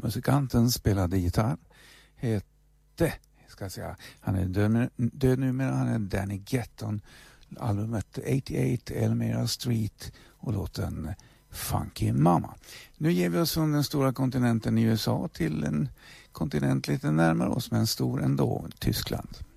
Musikanten spelade gitarr. Han är död numera. Han är Danny Gatton. Albumet 88, Elmira Street och låten Funky Mama. Nu ger vi oss från den stora kontinenten i USA till en kontinent lite närmare oss, men stor ändå, Tyskland.